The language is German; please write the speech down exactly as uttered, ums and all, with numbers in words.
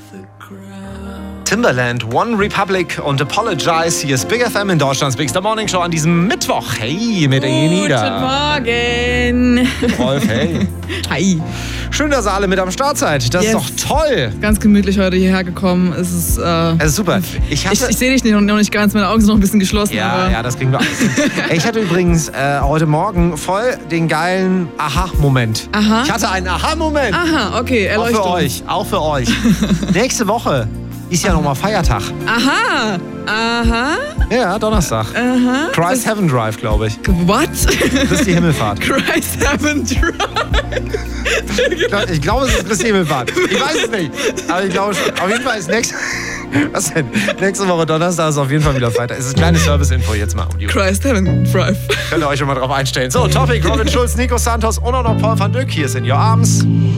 Timbaland, One Republic und Apologize. Hier ist Big F M in Deutschlands Bigster Morning Show an diesem Mittwoch. Hey, mit der Jenida. Guten Morgen. Rolf, hey. Hi. Schön, dass ihr alle mit am Start seid. Das yes. ist doch toll. Ganz gemütlich heute hierher gekommen. Es ist, äh, es ist super. Ich, ich, ich sehe dich nicht, noch nicht ganz, meine Augen sind noch ein bisschen geschlossen. Ja, aber ja, das kriegen wir alles hin. Ich hatte übrigens äh, heute Morgen voll den geilen Aha-Moment. Aha. Ich hatte einen Aha-Moment. Aha, okay, Erleuchtung. Auch für euch, auch für euch. Nächste Woche ist ja nochmal Feiertag. Aha, aha. Ja, Donnerstag. Aha. Christ Heaven Drive, glaube ich. What? Das ist die Himmelfahrt. Christ Heaven Drive. Ich glaube, es ist Christi Himmelfahrt. Ich weiß es nicht. Aber ich glaube schon. Auf jeden Fall ist nächste... Was denn? Nächste Woche Donnerstag ist auf jeden Fall wieder Freitag. Es ist eine kleine Service-Info jetzt mal um die Uhr. Christ Heaven Drive. Könnt ihr euch schon mal drauf einstellen. So, Topic, Robin Schulz, Nico Santos und auch noch Paul van Dyk. Hier ist In Your Arms.